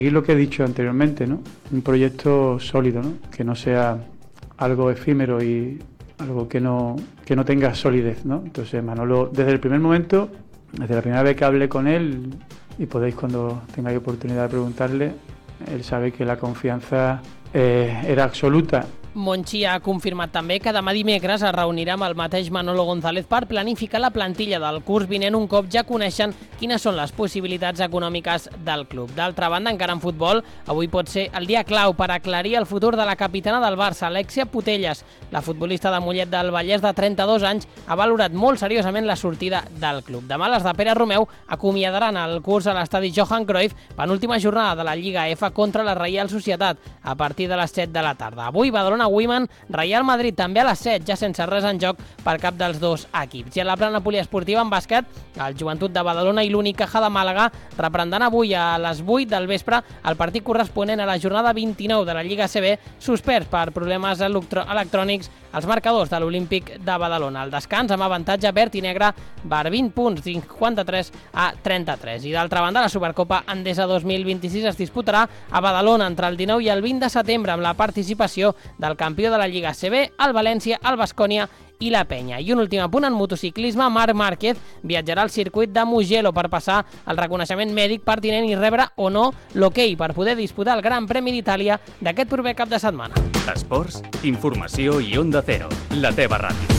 Y lo que he dicho anteriormente, ¿no? Un proyecto sólido, ¿no? Que no sea algo efímero y algo que no tenga solidez, ¿no? Entonces Manolo, desde el primer momento, desde la primera vez que hablé con él, y podéis cuando tengáis oportunidad de preguntarle, él sabe que la confianza era absoluta. Monchi ha confirmat també que demà dimecres es reunirà amb el mateix Manolo González per planificar la plantilla del curs vinent un cop ja coneixen quines són les possibilitats econòmiques del club. D'altra banda, encara en futbol, avui pot ser el dia clau per aclarir el futur de la capitana del Barça, Alexia Putellas. La futbolista de Mollet del Vallès, de 32 anys, ha valorat molt seriosament la sortida del club. Demà les de Pere Romeu acomiadaran el curs a l'estadi Johan Cruyff, penúltima jornada de la Lliga F contra la Reial Societat, a partir de les 7 de la tarda. Avui, Badalona Women, Real Madrid també a les 7, ja sense res en joc per cap dels dos equips. I a la plana poliesportiva en bàsquet, el Joventut de Badalona i l'Unicaja de Màlaga reprendran avui a les 8 del vespre el partit corresponent a la jornada 29 de la Lliga ACB, suspès per problemes electrònics als marcadors de l'Olímpic de Badalona. El descans amb avantatge verd i negre per 20 punts, 53-33. I d'altra banda, la Supercopa Endesa 2026 es disputarà a Badalona entre el 19 i el 20 de setembre amb la participació del campió de la Lliga ACB, el València, el Baskonia i la Penya. I un últim apunt en motociclisme, Marc Márquez viatjarà al circuit de Mugello per passar el reconeixement mèdic pertinent i rebre o no l'hoquei per poder disputar el Gran Premi d'Itàlia d'aquest proper cap de setmana. Esports, informació i Onda Cero, la teva ràdio.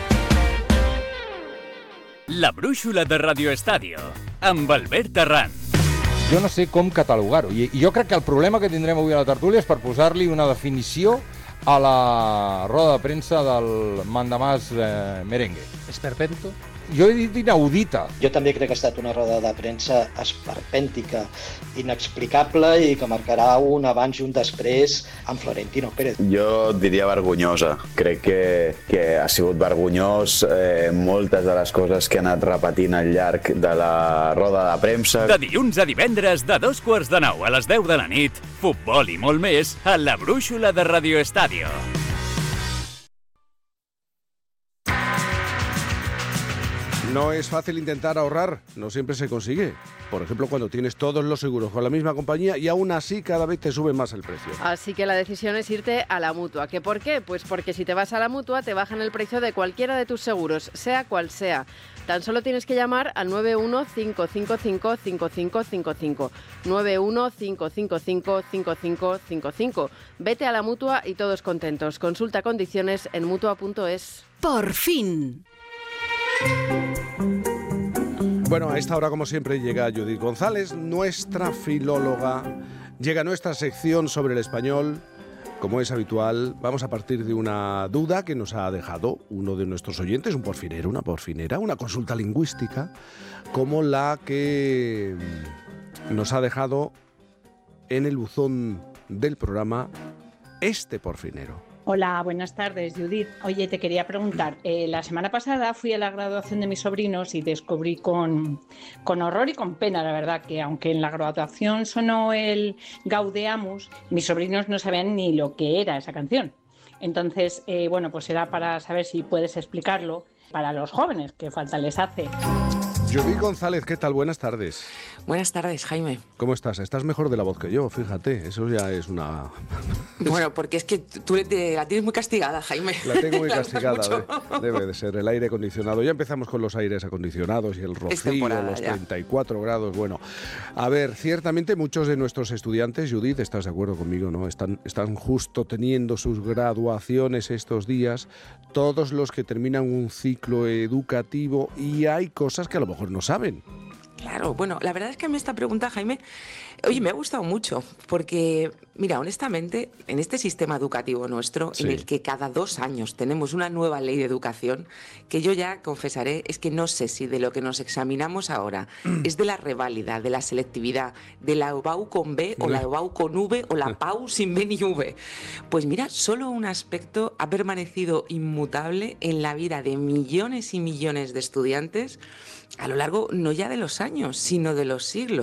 La brúixola de Radio Estadio, amb Albert Arran. Jo no sé com catalogar-ho, i jo crec que el problema que tindrem avui a la tertúlia és per posar-li una definició a la roda de premsa del mandamàs merengue. Esperpento? Jo he dit inaudita. Jo també crec que ha estat una roda de premsa esperpèntica, inexplicable i que marcarà un abans i un després amb Florentino Pérez. Jo diria vergonyosa. Crec que ha sigut vergonyós moltes de les coses que ha anat repetint al llarg de la roda de premsa. De dilluns a divendres, de 8:45 a les 10 de la nit, futbol i molt més a la brúixola de Radio Estadio. No es fácil intentar ahorrar, no siempre se consigue. Por ejemplo, cuando tienes todos los seguros con la misma compañía y aún así cada vez te sube más el precio. Así que la decisión es irte a la Mutua. ¿Qué por qué? Pues porque si te vas a la Mutua te bajan el precio de cualquiera de tus seguros, sea cual sea. Tan solo tienes que llamar al 915555555. 915555555. Vete a la Mutua y todos contentos. Consulta condiciones en mutua.es. Por fin. Bueno, a esta hora, como siempre, llega Judith González, nuestra filóloga. Llega nuestra sección sobre el español. Como es habitual, vamos a partir de una duda que nos ha dejado uno de nuestros oyentes, un porfinero, una porfinera, una consulta lingüística, como la que nos ha dejado en el buzón del programa este porfinero. Hola, buenas tardes, Judith. Oye, te quería preguntar, la semana pasada fui a la graduación de mis sobrinos y descubrí con horror y con pena, la verdad, que aunque en la graduación sonó el Gaudeamus, mis sobrinos no sabían ni lo que era esa canción. Entonces, bueno, pues era para saber si puedes explicarlo para los jóvenes, que falta les hace. Judith González, ¿qué tal? Buenas tardes. Buenas tardes, Jaime. ¿Cómo estás? Estás mejor de la voz que yo, fíjate, eso ya es una... Bueno, porque es que tú la tienes muy castigada, Jaime. La tengo muy castigada, debe de ser el aire acondicionado. Ya empezamos con los aires acondicionados y el rocío, los 34 grados. Bueno, a ver, ciertamente muchos de nuestros estudiantes, Judith, estás de acuerdo conmigo, ¿no? Están justo teniendo sus graduaciones estos días, todos los que terminan un ciclo educativo, y hay cosas que a lo mejor no saben. Claro, bueno, la verdad es que a mí esta pregunta, Jaime, oye, me ha gustado mucho, porque, mira, honestamente, en este sistema educativo nuestro, en el que cada 2 años tenemos una nueva ley de educación, que yo ya confesaré, es que no sé si de lo que nos examinamos ahora es de la reválida, de la selectividad, de la EBAU con B o la EBAU con V o la PAU sin B ni V. Pues mira, solo un aspecto ha permanecido inmutable en la vida de millones y millones de estudiantes a lo largo no ya de los años, sino de los siglos.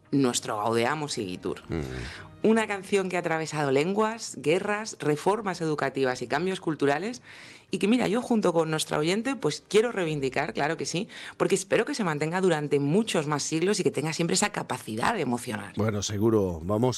nuestro Gaudeamus Igitur. Una canción que ha atravesado lenguas, guerras, reformas educativas y cambios culturales, y que mira, yo junto con nuestra oyente pues quiero reivindicar, claro que sí, porque espero que se mantenga durante muchos más siglos y que tenga siempre esa capacidad de emocionar. Bueno, seguro, vamos